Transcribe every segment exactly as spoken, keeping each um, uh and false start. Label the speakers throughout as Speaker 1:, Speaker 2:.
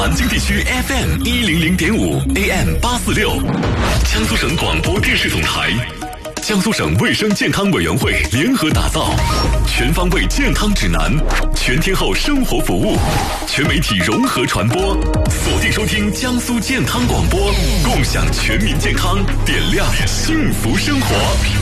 Speaker 1: 南京地区 F M 一零零点五 A M 八四六，江苏省广播电视总台。江苏省卫生健康委员会联合打造全方位健康指南，全天候生活服务，全媒体融合传播，锁定收听江苏健康广播，共享全民健康，点亮幸福生活。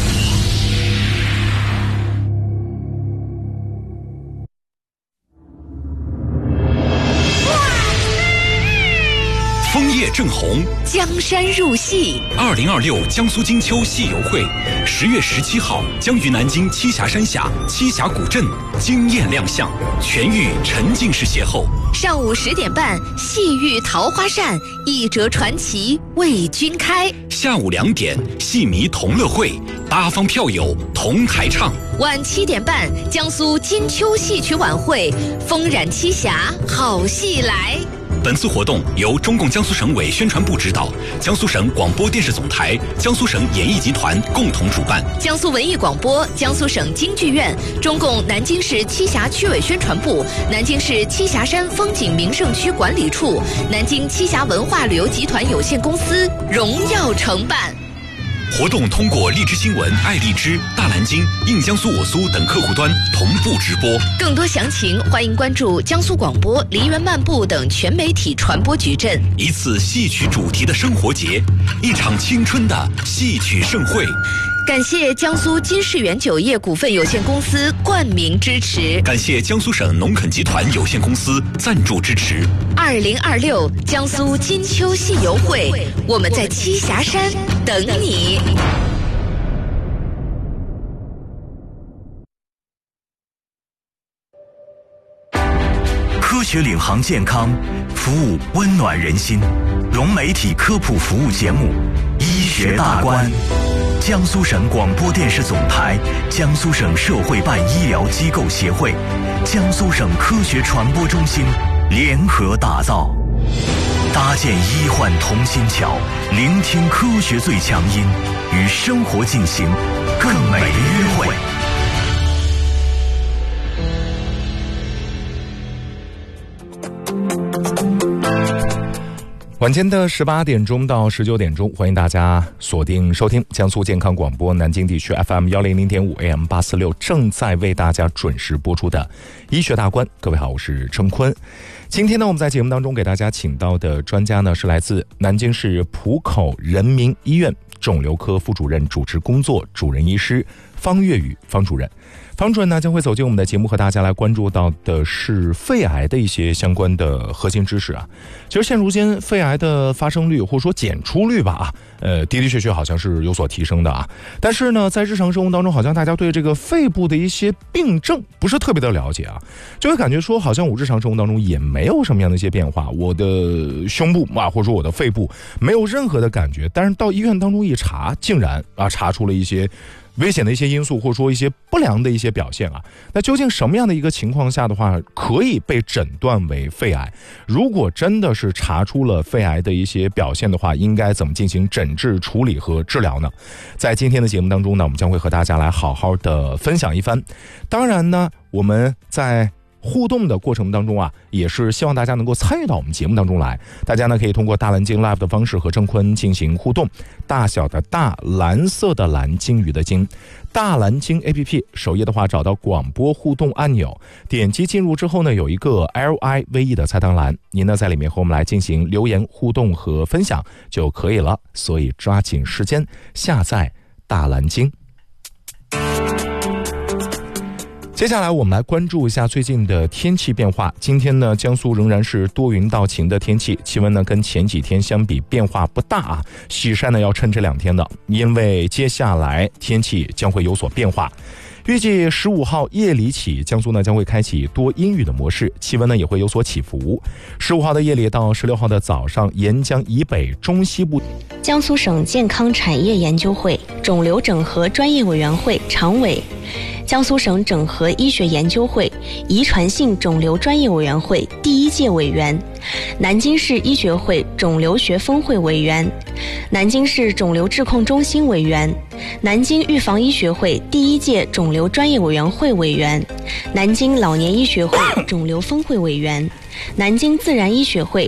Speaker 1: 枫叶正红，
Speaker 2: 江山入戏。
Speaker 1: 二零二六江苏金秋戏游会，十月十七号将于南京栖霞山下栖霞古镇惊艳亮相，全域沉浸式邂逅。
Speaker 2: 上午十点半，戏遇桃花扇，一折传奇为君开。
Speaker 1: 下午两点，戏迷同乐会，八方票友同台唱。
Speaker 2: 晚七点半，江苏金秋戏曲晚会，风染栖霞，好戏来。
Speaker 1: 本次活动由中共江苏省委宣传部指导，江苏省广播电视总台、江苏省演艺集团共同主办。
Speaker 2: 江苏文艺广播、江苏省京剧院、中共南京市栖霞区委宣传部、南京市栖霞山风景名胜区管理处、南京栖霞文化旅游集团有限公司荣耀承办。
Speaker 1: 活动通过荔枝新闻、爱荔枝、大蓝鲸、印江苏我苏等客户端同步直播。
Speaker 2: 更多详情，欢迎关注江苏广播、梨园漫步等全媒体传播矩阵。
Speaker 1: 一次戏曲主题的生活节，一场青春的戏曲盛会。
Speaker 2: 感谢江苏金世元酒业股份有限公司冠名支持，
Speaker 1: 感谢江苏省农垦集团有限公司赞助支持。
Speaker 2: 二零二六江苏金秋戏游会，我们在栖霞山等你。
Speaker 3: 科学领航健康，服务温暖人心。融媒体科普服务节目《医学大观》，江苏省广播电视总台、江苏省社会办医疗机构协会、江苏省科学传播中心联合打造，搭建医患同心桥，聆听科学最强音，与生活进行更美的约会。
Speaker 4: 晚间的十八点钟到十九点钟，欢迎大家锁定收听江苏健康广播南京地区 F M 一零零点五 A M 八四六，正在为大家准时播出的医学大观。各位好，我是程坤。今天呢，我们在节目当中给大家请到的专家呢，是来自南京市浦口人民医院肿瘤科副主任主持工作主任医师方月宇方主任。方主任呢将会走进我们的节目，和大家来关注到的是肺癌的一些相关的核心知识啊。其实现如今肺癌的发生率或者说检出率吧啊，呃的的确确好像是有所提升的啊。但是呢，在日常生活当中，好像大家对这个肺部的一些病症不是特别的了解啊，就会感觉说好像我日常生活当中也没有什么样的一些变化，我的胸部啊或者说我的肺部没有任何的感觉，但是到医院当中一查，竟然啊查出了一些危险的一些因素，或者说一些不良的一些表现啊。那究竟什么样的一个情况下的话可以被诊断为肺癌？如果真的是查出了肺癌的一些表现的话，应该怎么进行诊治处理和治疗呢？在今天的节目当中呢，我们将会和大家来好好的分享一番。当然呢，我们在互动的过程当中啊，也是希望大家能够参与到我们节目当中来。大家呢可以通过大蓝鲸 Live 的方式和郑坤进行互动。大小的大，蓝色的蓝，鲸鱼的鲸。大蓝鲸 A P P 首页的话，找到广播互动按钮，点击进入之后呢，有一个 L I V E 的菜单栏，您呢在里面和我们来进行留言互动和分享就可以了。所以抓紧时间下载大蓝鲸。接下来我们来关注一下最近的天气变化。今天呢，江苏仍然是多云到晴的天气，气温呢跟前几天相比变化不大啊。洗晒呢要趁这两天的，因为接下来天气将会有所变化。预计十五号夜里起，江苏呢将会开启多阴雨的模式，气温呢也会有所起伏。十五号的夜里到十六号的早上，沿江以北中西部。
Speaker 5: 江苏省健康产业研究会肿瘤整合专业委员会常委，江苏省整合医学研究会遗传性肿瘤专业委员会第一届委员，南京市医学会肿瘤学分会委员，南京市肿瘤治控中心委员，南京预防医学会第一届肿瘤专业委员会委员，南京老年医学会肿瘤分会委员，南京自然医学会